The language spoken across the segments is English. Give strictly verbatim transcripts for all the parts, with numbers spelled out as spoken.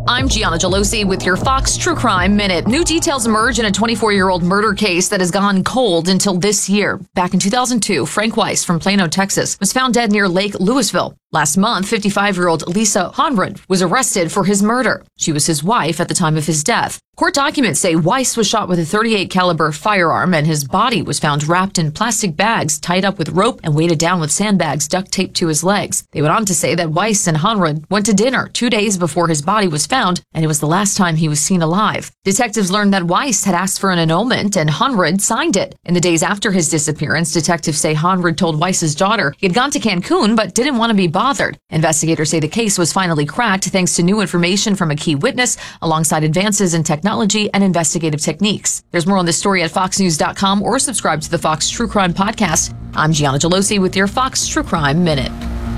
I'm Gianna Gelosi with your Fox True Crime Minute. New details emerge in a twenty-four-year-old murder case that has gone cold until this year. Back in two thousand two, Frank Weiss from Plano, Texas, was found dead near Lake Louisville. Last month, fifty-five-year-old Lisa Honrud was arrested for his murder. She was his wife at the time of his death. Court documents say Weiss was shot with a thirty-eight caliber firearm, and his body was found wrapped in plastic bags, tied up with rope, and weighted down with sandbags duct taped to his legs. They went on to say that Weiss and Honrud went to dinner two days before his body was found, and it was the last time he was seen alive. Detectives learned that Weiss had asked for an annulment, and Honrud signed it. In the days after his disappearance, detectives say Honrud told Weiss's daughter he had gone to Cancun but didn't want to be bothered. Investigators say the case was finally cracked thanks to new information from a key witness, alongside advances in technology and investigative techniques. There's more on this story at fox news dot com or subscribe to the Fox True Crime Podcast. I'm Gianna Gelosi with your Fox True Crime Minute.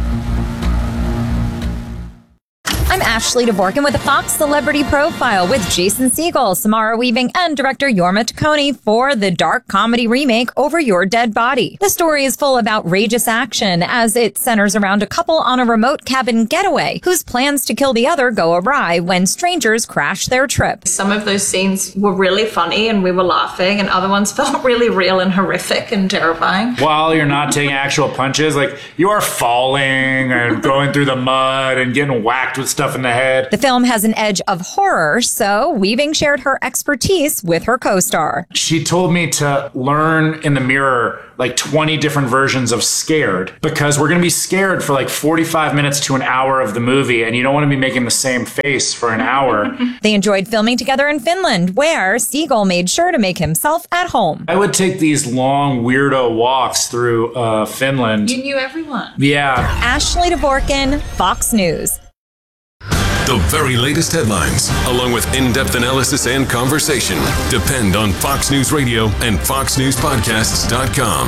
I'm Ashley DeVorkin with a Fox Celebrity Profile with Jason Segel, Samara Weaving, and director Jorma Taccone for the dark comedy remake Over Your Dead Body. The story is full of outrageous action as it centers around a couple on a remote cabin getaway whose plans to kill the other go awry when strangers crash their trip. Some of those scenes were really funny and we were laughing, and other ones felt really real and horrific and terrifying. While you're not taking actual punches, like you are falling and going through the mud and getting whacked with stuff in the head. The film has an edge of horror, so Weaving shared her expertise with her co-star. She told me to learn in the mirror like twenty different versions of scared, because we're going to be scared for like forty-five minutes to an hour of the movie, and you don't want to be making the same face for an hour. They enjoyed filming together in Finland, where Segel made sure to make himself at home. I would take these long weirdo walks through uh, Finland. You knew everyone. Yeah. Ashley DeVorkin, Fox News. The very latest headlines, along with in-depth analysis and conversation, depend on Fox News Radio and fox news podcasts dot com.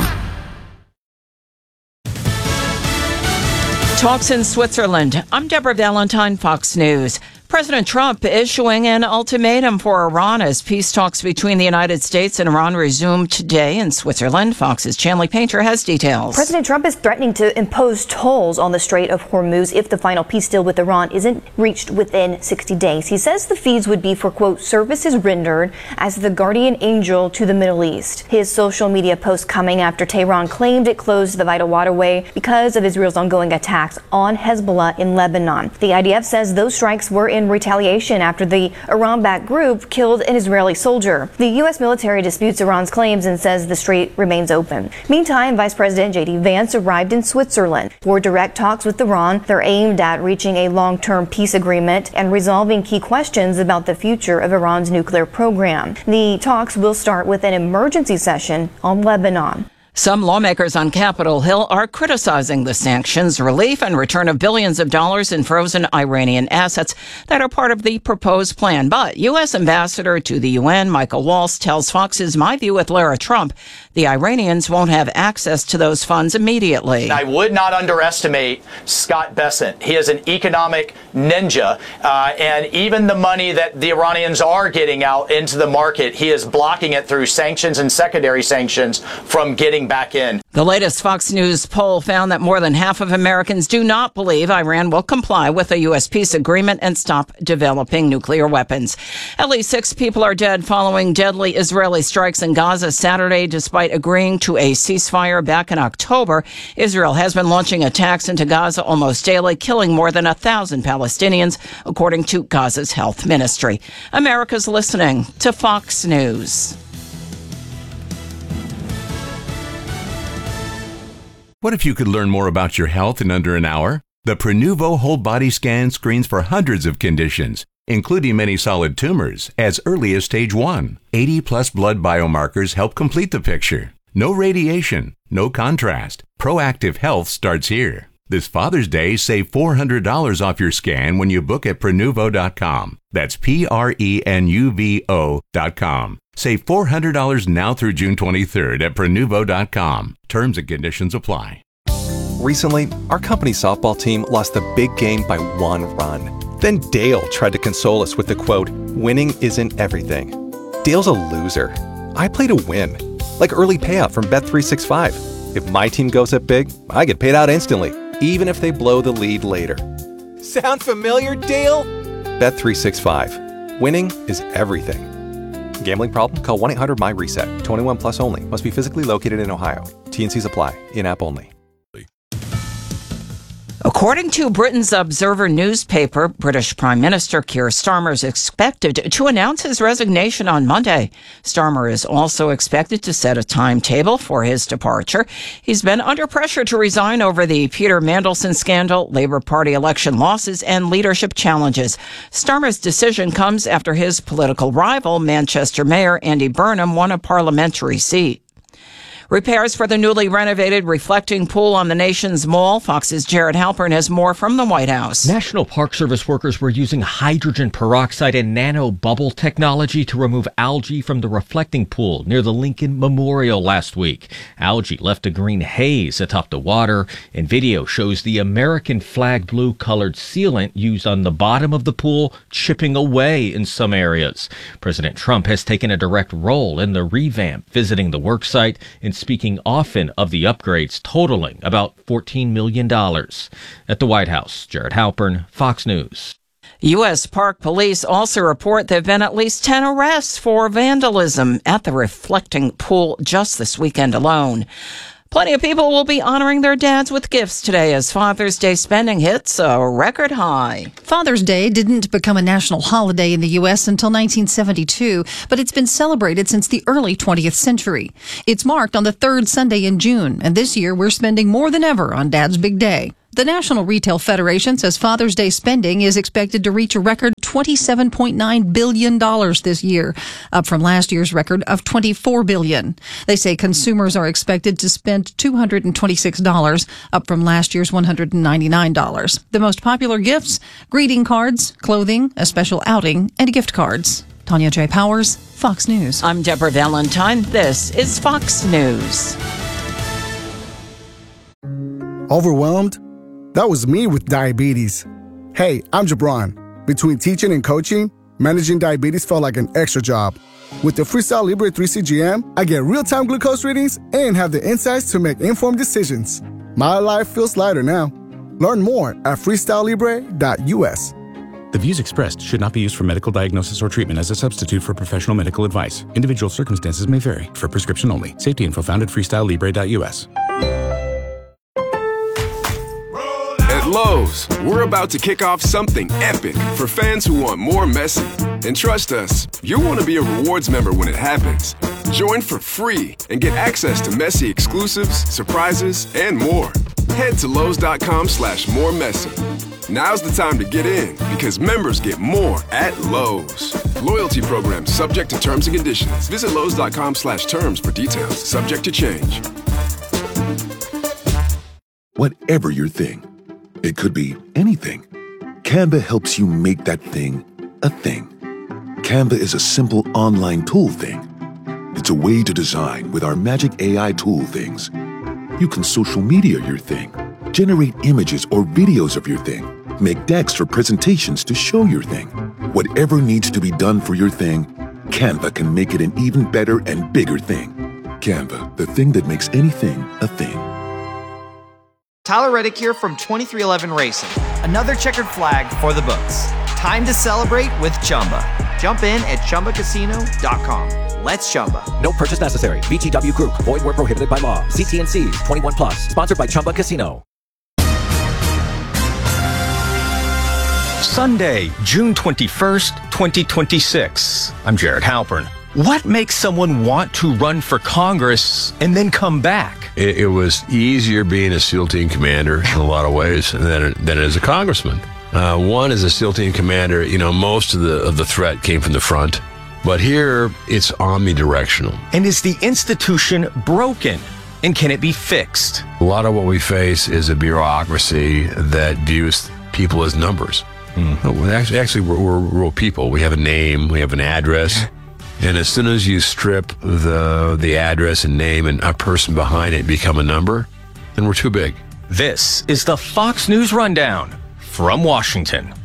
Talks in Switzerland. I'm Deborah Valentine, Fox News. President Trump issuing an ultimatum for Iran as peace talks between the United States and Iran resume today in Switzerland. Fox's Chanley Painter has details. President Trump is threatening to impose tolls on the Strait of Hormuz if the final peace deal with Iran isn't reached within sixty days. He says the fees would be for, quote, services rendered as the guardian angel to the Middle East. His social media post coming after Tehran claimed it closed the vital waterway because of Israel's ongoing attacks on Hezbollah in Lebanon. The I D F says those strikes were in retaliation after the Iran-backed group killed an Israeli soldier. The U S military disputes Iran's claims and says the strait remains open. Meantime, Vice President J D Vance arrived in Switzerland for direct talks with Iran. They're aimed at reaching a long-term peace agreement and resolving key questions about the future of Iran's nuclear program. The talks will start with an emergency session on Lebanon. Some lawmakers on Capitol Hill are criticizing the sanctions, relief, and return of billions of dollars in frozen Iranian assets that are part of the proposed plan. But U S Ambassador to the U N, Michael Waltz, tells Fox's My View with Lara Trump the Iranians won't have access to those funds immediately. I would not underestimate Scott Bessent. He is an economic ninja, uh, and even the money that the Iranians are getting out into the market, he is blocking it through sanctions and secondary sanctions from getting back in. The latest Fox News poll found that more than half of Americans do not believe Iran will comply with a U S peace agreement and stop developing nuclear weapons. At least six people are dead following deadly Israeli strikes in Gaza Saturday, despite agreeing to a ceasefire back in October. Israel has been launching attacks into Gaza almost daily, killing more than a thousand Palestinians, according to Gaza's health ministry. America's listening to Fox News. What if you could learn more about your health in under an hour? The Prenuvo Whole Body Scan screens for hundreds of conditions, including many solid tumors, as early as stage one. eighty plus blood biomarkers help complete the picture. No radiation, no contrast. Proactive health starts here. This Father's Day, save four hundred dollars off your scan when you book at Prenuvo dot com. That's P R E N U V O dot com. Save four hundred dollars now through June twenty-third at Prenuvo dot com. Terms and conditions apply. Recently, our company softball team lost the big game by one run. Then Dale tried to console us with the quote, "Winning isn't everything." Dale's a loser. I play to win. Like early payout from Bet three sixty-five. If my team goes up big, I get paid out instantly, even if they blow the lead later. Sound familiar, Dale? Bet three sixty-five. Winning is everything. Gambling problem? Call one eight hundred my reset. twenty-one plus only. Must be physically located in Ohio. T and C's apply. In-app only. According to Britain's Observer newspaper, British Prime Minister Keir Starmer is expected to announce his resignation on Monday. Starmer is also expected to set a timetable for his departure. He's been under pressure to resign over the Peter Mandelson scandal, Labour Party election losses, and leadership challenges. Starmer's decision comes after his political rival, Manchester Mayor Andy Burnham, won a parliamentary seat. Repairs for the newly renovated reflecting pool on the nation's mall. Fox's Jared Halpern has more from the White House. National Park Service workers were using hydrogen peroxide and nano bubble technology to remove algae from the reflecting pool near the Lincoln Memorial last week. Algae left a green haze atop the water, and video shows the American flag blue colored sealant used on the bottom of the pool chipping away in some areas. President Trump has taken a direct role in the revamp, visiting the worksite and speaking often of the upgrades totaling about fourteen million dollars. At the White House, Jared Halpern, Fox News. U S Park Police also report there have been at least ten arrests for vandalism at the reflecting pool just this weekend alone. Plenty of people will be honoring their dads with gifts today as Father's Day spending hits a record high. Father's Day didn't become a national holiday in the U S until nineteen seventy-two, but it's been celebrated since the early twentieth century. It's marked on the third Sunday in June, and this year we're spending more than ever on Dad's Big Day. The National Retail Federation says Father's Day spending is expected to reach a record twenty-seven point nine billion dollars this year, up from last year's record of twenty-four billion dollars. They say consumers are expected to spend two hundred twenty-six dollars, up from last year's one hundred ninety-nine dollars. The most popular gifts: greeting cards, clothing, a special outing, and gift cards. Tanya J. Powers, Fox News. I'm Deborah Valentine. This is Fox News. Overwhelmed? That was me with diabetes. Hey, I'm Jabron. Between teaching and coaching, managing diabetes felt like an extra job. With the Freestyle Libre three C G M, I get real-time glucose readings and have the insights to make informed decisions. My life feels lighter now. Learn more at freestyle libre dot u s. The views expressed should not be used for medical diagnosis or treatment as a substitute for professional medical advice. Individual circumstances may vary. For prescription only. Safety info found at freestyle libre dot u s. At Lowe's, we're about to kick off something epic for fans who want more Messi. And trust us, you'll want to be a rewards member when it happens. Join for free and get access to Messi exclusives, surprises, and more. Head to Lowe's.com slash more Messi. Now's the time to get in because members get more at Lowe's. Loyalty program subject to terms and conditions. Visit Lowe's.com slash terms for details. Subject to change. Whatever your thing, it could be anything. Canva helps you make that thing a thing. Canva is a simple online tool thing. It's a way to design with our magic A I tool things. You can social media your thing, generate images or videos of your thing, make decks or presentations to show your thing. Whatever needs to be done for your thing, Canva can make it an even better and bigger thing. Canva, the thing that makes anything a thing. Tyler Reddick here from twenty-three eleven Racing. Another checkered flag for the books. Time to celebrate with Chumba. Jump in at chumba casino dot com. Let's Chumba. No purchase necessary. V G W Group. Void where prohibited by law. See T and C's. twenty-one plus. Sponsored by Chumba Casino. Sunday, June twenty-first, twenty twenty-six. I'm Jared Halpern. What makes someone want to run for Congress and then come back? It, it was easier being a SEAL team commander in a lot of ways than, than as a congressman. Uh, one, as a SEAL team commander, you know, most of the of the threat came from the front. But here, it's omnidirectional. And is the institution broken? And can it be fixed? A lot of what we face is a bureaucracy that views people as numbers. Mm. No, actually, actually we're, we're real people. We have a name, we have an address. And as soon as you strip the the address and name and a person behind it become a number, then we're too big. This is the Fox News Rundown from Washington.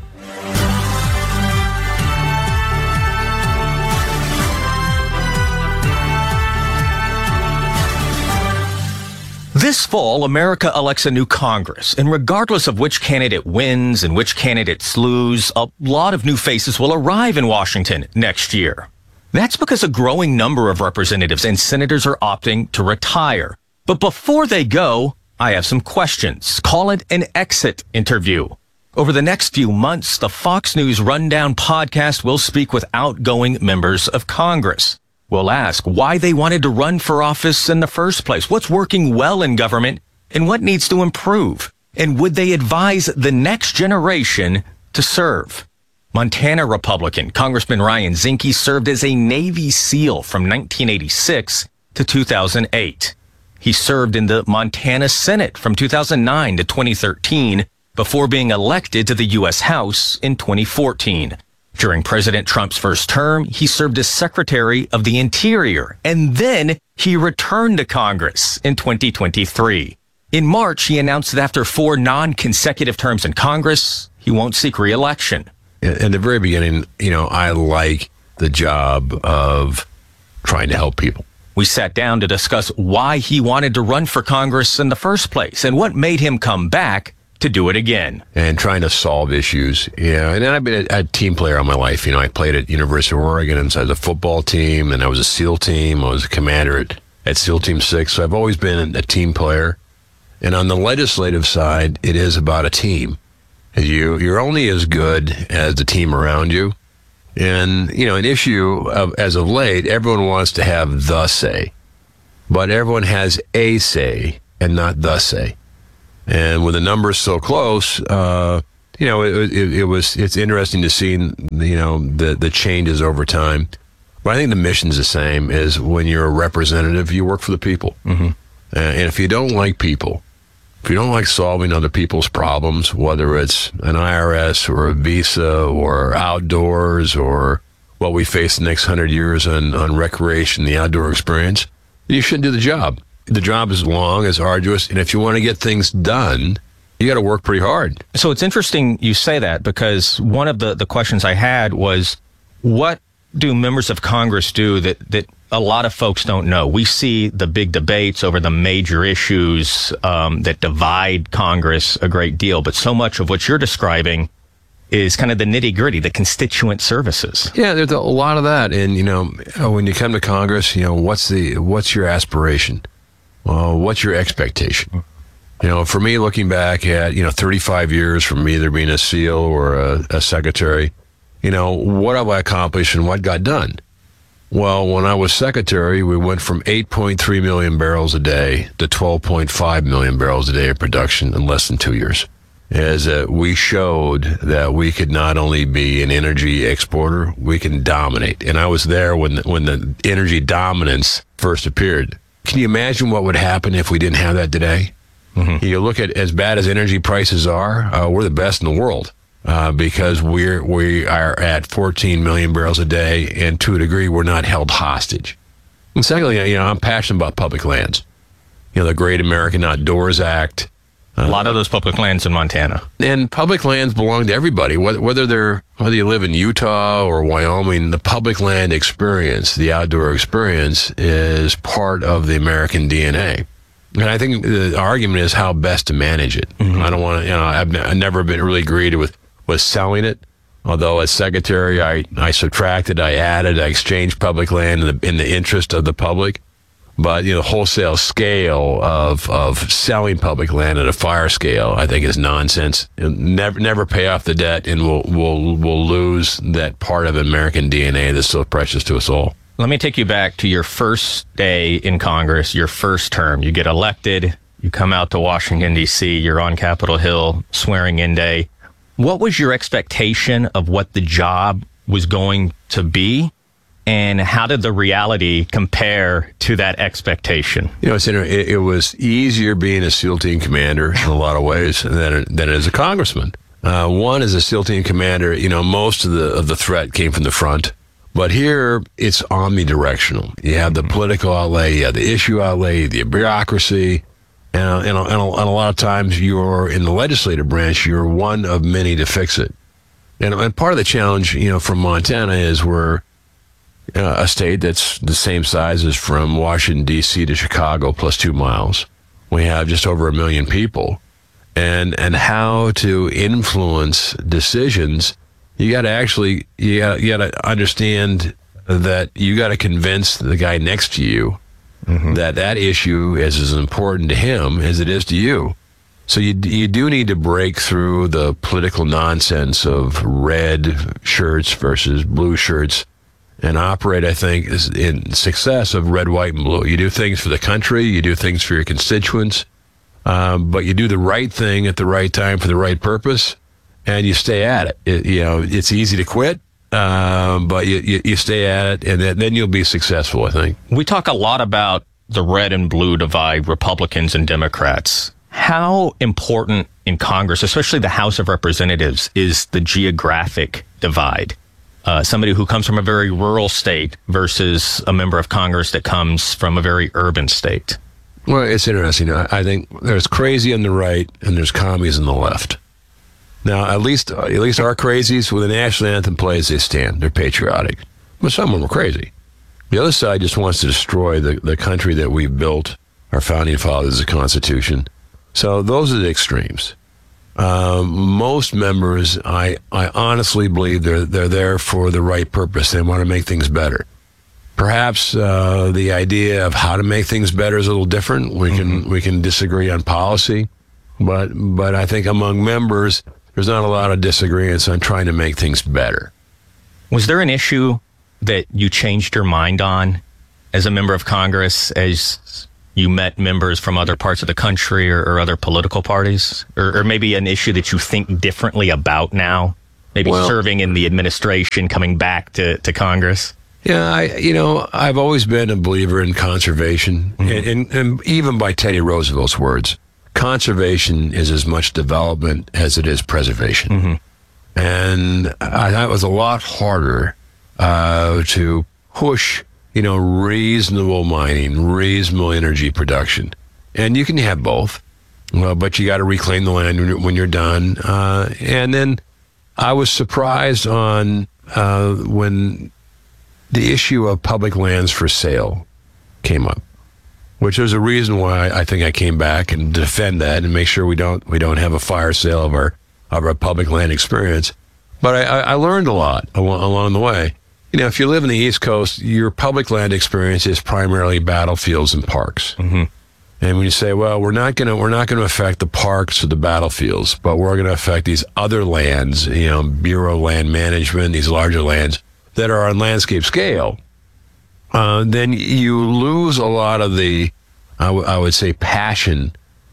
This fall, America elects a new Congress, and regardless of which candidate wins and which candidates lose, a lot of new faces will arrive in Washington next year. That's because a growing number of representatives and senators are opting to retire. But before they go, I have some questions. Call it an exit interview. Over the next few months, the Fox News Rundown podcast will speak with outgoing members of Congress. We'll ask why they wanted to run for office in the first place, what's working well in government, and what needs to improve. And would they advise the next generation to serve? Montana Republican Congressman Ryan Zinke served as a Navy SEAL from nineteen eighty-six to two thousand eight. He served in the Montana Senate from two thousand nine to twenty thirteen before being elected to the U S House in twenty fourteen. During President Trump's first term, he served as Secretary of the Interior, and then he returned to Congress in twenty twenty-three. In March, he announced that after four non-consecutive terms in Congress, he won't seek re-election. In the very beginning, you know, I like the job of trying to help people. We sat down to discuss why he wanted to run for Congress in the first place and what made him come back to do it again. And trying to solve issues. Yeah, and then I've been a, a team player all my life. You know, I played at University of Oregon inside the football team, and I was a SEAL team. I was a commander at, at SEAL Team six, so I've always been a team player. And on the legislative side, it is about a team. You, you're only as good as the team around you. And, you know, an issue of, as of late, everyone wants to have the say. But everyone has a say and not the say. And with the numbers so close, uh, you know, it, it, it was, it's interesting to see, you know, the, the changes over time. But I think the mission's the same is when you're a representative, you work for the people. Mm-hmm. Uh, and if you don't like people, if you don't like solving other people's problems, whether it's an I R S or a visa or outdoors or what we face the next hundred years on, on recreation, the outdoor experience, you shouldn't do the job. The job is long, it's arduous, and if you want to get things done, you got to work pretty hard. So it's interesting you say that, because one of the, the questions I had was, what do members of Congress do that, that a lot of folks don't know? We see the big debates over the major issues um, that divide Congress a great deal, but so much of what you're describing is kind of the nitty-gritty, the constituent services. Yeah, there's a lot of that. And, you know, when you come to Congress, you know, what's the what's your aspiration? Well, what's your expectation? You know, for me, looking back at, you know, thirty-five years from either being a SEAL or a, a secretary, you know, what have I accomplished and what got done? Well, when I was secretary, we went from eight point three million barrels a day to twelve point five million barrels a day of production in less than two years. As uh, we showed that we could not only be an energy exporter, we can dominate. And I was there when the, when the energy dominance first appeared. Can you imagine what would happen if we didn't have that today? Mm-hmm. You look at as bad as energy prices are, uh, we're the best in the world uh, because we're we are at fourteen million barrels a day, and to a degree, we're not held hostage. And secondly, you know, I'm passionate about public lands. You know, the Great American Outdoors Act. Uh, a lot of those public lands in Montana. And public lands belong to everybody, whether, whether they're whether you live in Utah or Wyoming. The public land experience, the outdoor experience, is part of the American D N A. And I think the argument is how best to manage it. Mm-hmm. I don't want to, you know, I've, I've never been really agreed with with selling it. Although as secretary, I I subtracted, I added, I exchanged public land in the, in the interest of the public. But, you know, wholesale scale of, of selling public land at a fire scale, I think is nonsense. It'll never, never pay off the debt, and we'll, we'll, we'll lose that part of American D N A that's so precious to us all. Let me take you back to your first day in Congress, your first term. You get elected, you come out to Washington, D C, you're on Capitol Hill, swearing in day. What was your expectation of what the job was going to be? And how did the reality compare to that expectation? You know, it's inter- it, it was easier being a SEAL team commander in a lot of ways than, than as a congressman. Uh, one, as a SEAL team commander, you know, most of the of the threat came from the front. But here, it's omnidirectional. You have the political outlay, you have the issue outlay, the bureaucracy, and, and, and, a, and a lot of times you're in the legislative branch, you're one of many to fix it. And, and part of the challenge, you know, from Montana is we're Uh, a state that's the same size as from Washington, D C to Chicago, plus two miles. we have just over a million people. And and how to influence decisions, you got to actually, you got you got to understand that you got to convince the guy next to you mm-hmm. that that issue is as important to him as it is to you. So you you do need to break through the political nonsense of red shirts versus blue shirts and operate, I think, in success of red, white, and blue. You do things for the country, you do things for your constituents, um, but you do the right thing at the right time for the right purpose, and you stay at it. it you know, it's easy to quit. Um, but you, you, you stay at it, and then, then you'll be successful, I think. We talk a lot about the red and blue divide, Republicans and Democrats. How important in Congress, especially the House of Representatives, is the geographic divide? Uh, somebody who comes from a very rural state versus a member of Congress that comes from a very urban state. Well, it's interesting. I, I think there's crazy on the right, and there's commies on the left. Now, at least at least our crazies, when the national anthem plays, they stand. They're patriotic. But some of them are crazy. The other side just wants to destroy the, the country that we built, our founding fathers, the Constitution. So those are the extremes. Um, most members, I, I honestly believe they're, they're there for the right purpose. They want to make things better. Perhaps uh, the idea of how to make things better is a little different. We can mm-hmm. we can disagree on policy. But but I think among members, there's not a lot of disagreements on trying to make things better. Was there an issue that you changed your mind on as a member of Congress as you met members from other parts of the country or, or other political parties? Or, or maybe an issue that you think differently about now? Maybe well, serving in the administration, coming back to, to Congress? Yeah, I you know, I've always been a believer in conservation. Mm-hmm. and, and, and even by Teddy Roosevelt's words, conservation is as much development as it is preservation. Mm-hmm. And I, that was a lot harder uh, to push, you know, reasonable mining, reasonable energy production. And you can have both, well, but you got to reclaim the land when you're, when you're done. Uh, and then I was surprised on uh, when the issue of public lands for sale came up, which there's a reason why I think I came back and defend that and make sure we don't we don't have a fire sale of our of our public land experience. But I, I learned a lot along, along the way. You know, if you live in the East Coast, your public land experience is primarily battlefields and parks. Mm-hmm. And when you say, well, we're not gonna we're not gonna affect the parks or the battlefields, but we're gonna affect these other lands, you know, Bureau of Land Management, these larger lands that are on landscape scale. Uh, then you lose a lot of the, I, w- I would say, passion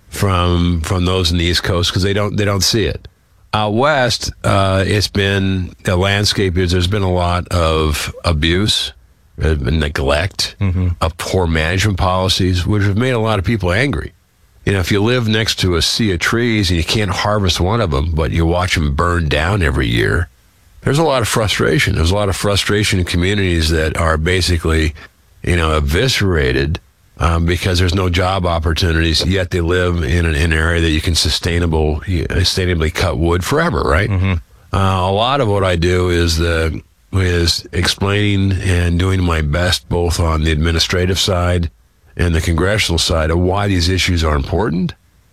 from from those in the East Coast because they don't they don't see it. Out west, uh, it's been the landscape is there's been a lot of abuse, uh, neglect, mm-hmm. of poor management policies, which have made a lot of people angry. You know, if you live next to a sea of trees and you can't harvest one of them, but you watch them burn down every year, there's a lot of frustration. There's a lot of frustration in communities that are basically, you know, eviscerated um, because there's no job opportunities, yet they live in an, in an area that you can sustainable, sustainably cut wood forever, right? Mm-hmm. Uh, a lot of what I do is the is explaining and doing my best both on the administrative side and the congressional side of why these issues are important,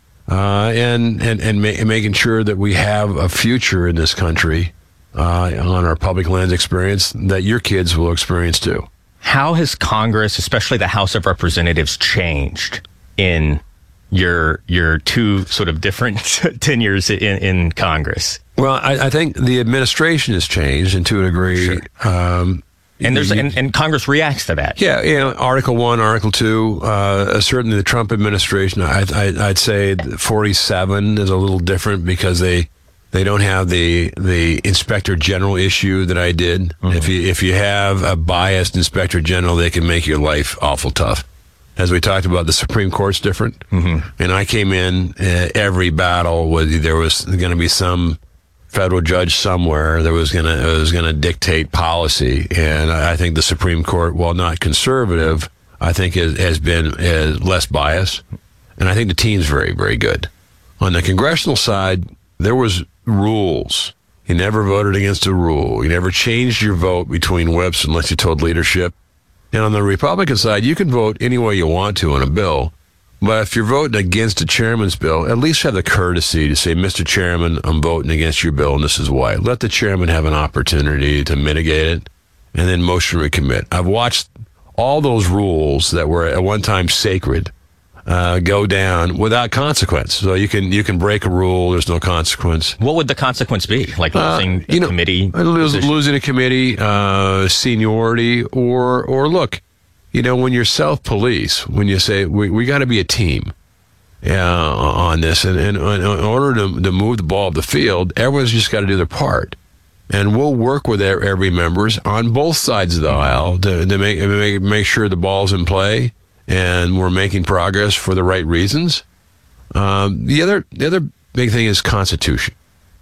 uh, and and and ma- making sure that we have a future in this country uh, on our public lands experience that your kids will experience too. How has Congress, especially the House of Representatives, changed in your your two sort of different tenures in, in Congress? Well, I, I think the administration has changed, and to a degree, sure. um, and there's and, and Congress reacts to that. Yeah, you know, Article One, Article Two. Uh, certainly, the Trump administration, I, I, I'd say forty-seven is a little different because they they don't have the the Inspector General issue that I did. Mm-hmm. If you if you have a biased Inspector General, they can make your life awful tough. As we talked about, the Supreme Court's different, mm-hmm. and I came in uh, every battle with there was going to be some federal judge somewhere that was going to was going to dictate policy, and I think the Supreme Court, while not conservative, I think has, has been has less biased, and I think the team's very very good. On the congressional side, there was rules. You never voted against a rule. You never changed your vote between whips unless you told leadership. And on the Republican side, you can vote any way you want to on a bill, But if you're voting against the chairman's bill, at least have the courtesy to say, Mister Chairman, I'm voting against your bill, and this is why. Let the chairman have an opportunity to mitigate it, and then motion to recommit. I've watched all those rules that were at one time sacred uh, go down without consequence. So you can you can break a rule, there's no consequence. What would the consequence be? Like losing uh, you a know, committee? Lose, losing a committee, uh, seniority, or or look, you know, when you're self-police, when you say, we, we got to be a team uh, on this, and, and, and in order to, to move the ball up the field, everyone's just got to do their part. And we'll work with every members on both sides of the aisle to, to make, make make sure the ball's in play and we're making progress for the right reasons. Um, the other the other big thing is Constitution.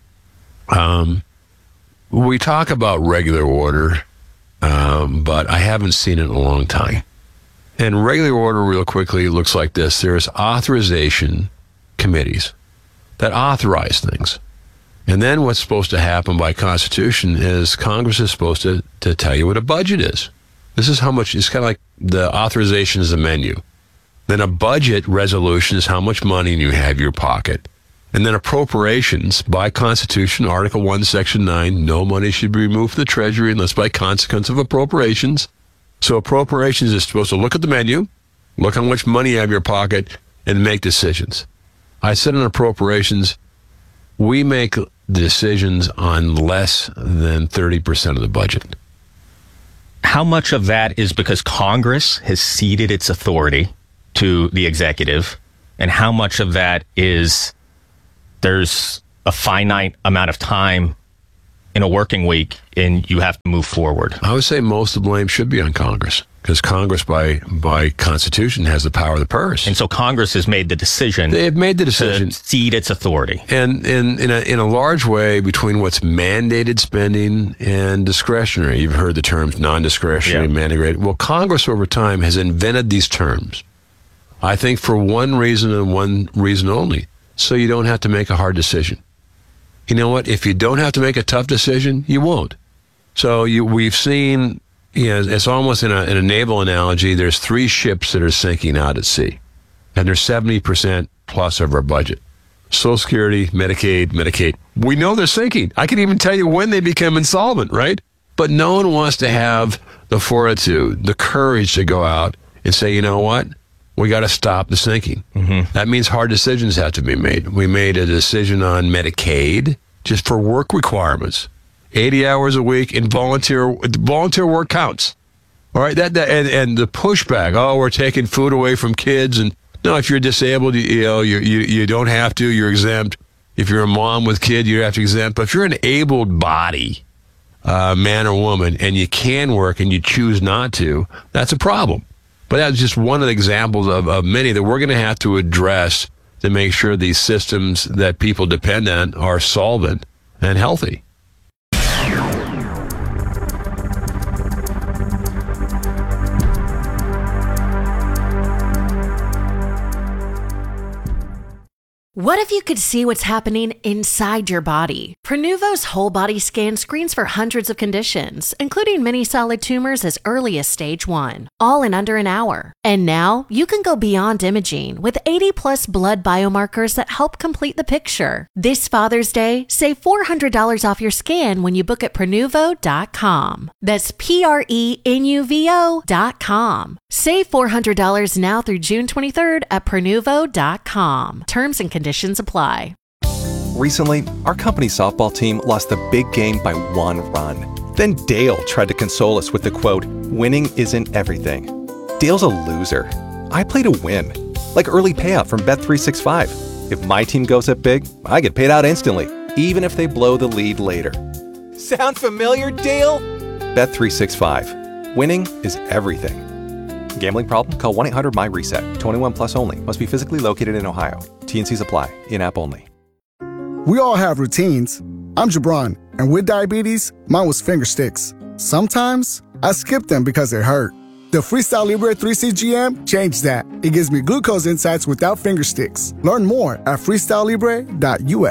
Um, we talk about regular order, um, but I haven't seen it in a long time. And regular order, real quickly, looks like this. There's authorization committees that authorize things. And then what's supposed to happen by Constitution is Congress is supposed to, to tell you what a budget is. This is how much, it's kind of like the authorization is a menu. Then a budget resolution is how much money you have in your pocket. And then appropriations, by Constitution, Article one, Section nine, no money should be removed from the Treasury unless by consequence of appropriations. So appropriations is supposed to look at the menu, look how much money you have in your pocket, and make decisions. I said in appropriations, we make decisions on less than thirty percent of the budget. How much of that is because Congress has ceded its authority to the executive, and how much of that is there's a finite amount of time in a working week and you have to move forward? I would say most of the blame should be on Congress, because Congress, by by Constitution, has the power of the purse. And so Congress has made the decision. They have made the decision to cede its authority. And in in a, in a large way, between what's mandated spending and discretionary. You've heard the terms non-discretionary, yeah. mandated. Well, Congress over time has invented these terms, I think, for one reason and one reason only, so you don't have to make a hard decision. You know what? If you don't have to make a tough decision, you won't. So you, we've seen, you know, it's almost in a, in a naval analogy, there's three ships that are sinking out at sea, and they're seventy percent plus of our budget. Social Security, Medicaid, Medicaid. We know they're sinking. I can even tell you when they become insolvent, right? But no one wants to have the fortitude, the courage to go out and say, you know what? We got to stop the sinking. Mm-hmm. That means hard decisions have to be made. We made a decision on Medicaid just for work requirements, eighty hours a week, and volunteer volunteer work counts. All right, that, that and, and the pushback. Oh, we're taking food away from kids, and no, if you're disabled, you, you know, you, you you don't have to. You're exempt. If you're a mom with kid, you have to exempt. But if you're an able body, uh, man or woman, and you can work and you choose not to, that's a problem. But that's just one of the examples of, of many that we're going to have to address to make sure these systems that people depend on are solvent and healthy. What if you could see what's happening inside your body? Prenuvo's whole body scan screens for hundreds of conditions, including many solid tumors as early as stage one, all in under an hour. And now you can go beyond imaging with eighty plus blood biomarkers that help complete the picture. This Father's Day, save four hundred dollars off your scan when you book at Prenuvo dot com. That's P R E N U V O dot com. Save four hundred dollars now through June twenty-third at Prenuvo dot com. Terms and conditions apply. Recently, our company softball team lost the big game by one run. Then Dale tried to console us with the quote, "Winning isn't everything." Dale's a loser. I play to win, like early payout from Bet three sixty-five. If my team goes up big, I get paid out instantly, even if they blow the lead later. Sound familiar, Dale? Bet three sixty-five. Winning is everything. Gambling problem? Call one eight hundred M Y reset. twenty-one plus only. Must be physically located in Ohio. T and Cs apply. In-app only. We all have routines. I'm Jabron, and with diabetes, mine was finger sticks. Sometimes I skip them because it hurt. The Freestyle Libre three C G M changed that. It gives me glucose insights without finger sticks. Learn more at freestyle libre dot U S.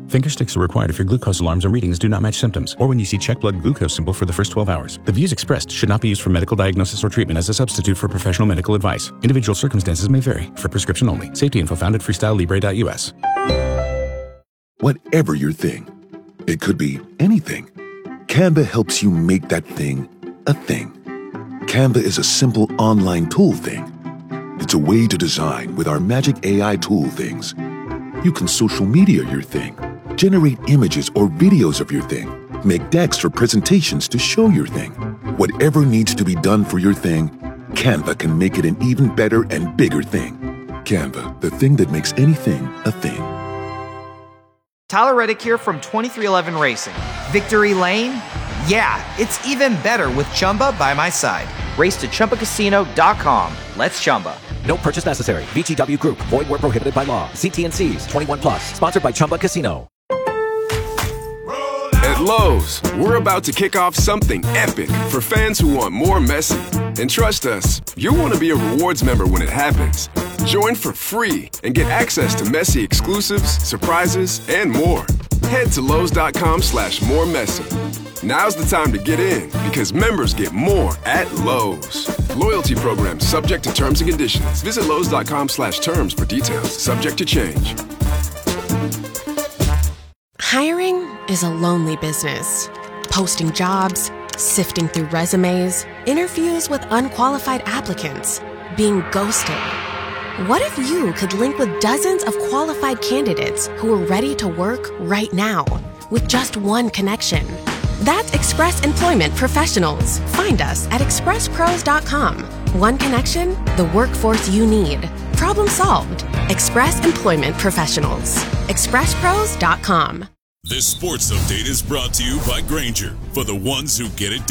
Finger sticks are required if your glucose alarms and readings do not match symptoms, or when you see check blood glucose symbol for the first twelve hours. The views expressed should not be used for medical diagnosis or treatment as a substitute for professional medical advice. Individual circumstances may vary. For prescription only. Safety info found at freestyle libre dot U S. Whatever your thing, it could be anything. Canva helps you make that thing a thing. Canva is a simple online tool thing. It's a way to design with our magic A I tool things. You can social media your thing, generate images or videos of your thing, make decks or presentations to show your thing. Whatever needs to be done for your thing, Canva can make it an even better and bigger thing. Canva, the thing that makes anything a thing. Tyler Reddick here from twenty-three eleven Racing. Victory Lane? Yeah, it's even better with Chumba by my side. Race to Chumba Casino dot com. Let's Chumba. No purchase necessary. V G W Group. Void where prohibited by law. See T and C's. twenty-one plus. Sponsored by Chumba Casino. At Lowe's, we're about to kick off something epic for fans who want more Messi. And trust us, you'll want to be a rewards member when it happens. Join for free and get access to Messi exclusives, surprises, and more. Head to Lowe's.com slash more Messi. Now's the time to get in because members get more at Lowe's. Loyalty program subject to terms and conditions. Visit Lowe's.com slash terms for details. Subject to change. Hiring is a lonely business. Posting jobs, sifting through resumes, interviews with unqualified applicants, being ghosted. What if you could link with dozens of qualified candidates who are ready to work right now with just one connection? That's Express Employment Professionals. Find us at express pros dot com. One connection, the workforce you need. Problem solved. Express Employment Professionals. express pros dot com. This sports update is brought to you by Grainger, for the ones who get it done.